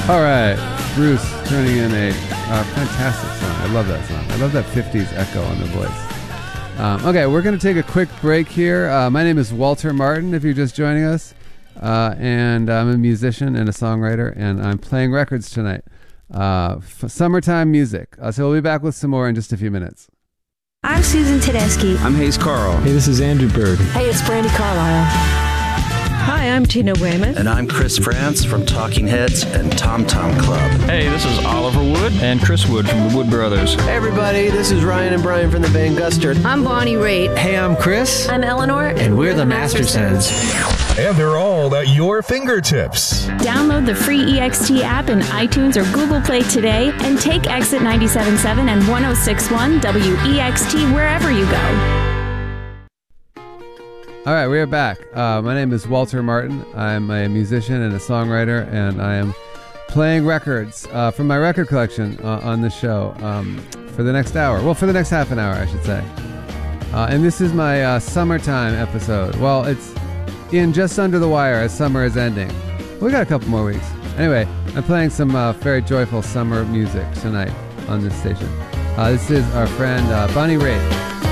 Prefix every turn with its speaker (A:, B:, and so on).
A: All right, Bruce turning in a fantastic song. I love that song. I love that 50s echo on the voice. Okay, we're going to take a quick break here. My name is Walter Martin, if you're just joining us. And I'm a musician and a songwriter, and I'm playing records tonight. Summertime music. So we'll be back with some more in just a few minutes.
B: I'm Susan Tedeschi.
C: I'm Hayes Carl.
D: Hey, this is Andrew Bird.
E: Hey, it's Brandy Carlisle.
F: Hi, I'm Tina Weymouth.
G: And I'm Chris France from Talking Heads and Tom Tom Club.
H: Hey, this is Oliver Wood and Chris Wood from the Wood Brothers.
I: Hey, everybody, this is Ryan and Brian from the Van Gustard.
J: I'm Bonnie Raitt.
K: Hey, I'm Chris.
L: I'm Eleanor.
K: And we're the Mastersons.
M: And they're all at your fingertips.
N: Download the free EXT app in iTunes or Google Play today and take Exit 97.7 and 106.1 WEXT wherever you go.
A: All right, we are back. My name is Walter Martin. I'm a musician and a songwriter, and I am playing records from my record collection on this show for the next hour. Well, for the next half an hour, I should say. And this is my summertime episode. Well, it's in just under the wire as summer is ending. We got a couple more weeks. Anyway, I'm playing some very joyful summer music tonight on this station. This is our friend Bonnie Raitt.